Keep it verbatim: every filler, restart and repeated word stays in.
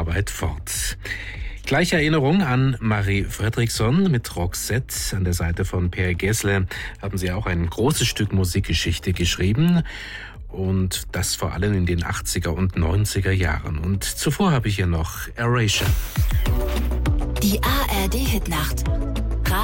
Arbeit fort. Gleiche Erinnerung an Marie Fredriksson mit Roxette. An der Seite von Per Gessle haben sie auch ein großes Stück Musikgeschichte geschrieben. Und das vor allem in den achtziger und neunziger Jahren. Und zuvor habe ich hier noch Erasure. Die A R D Hitnacht.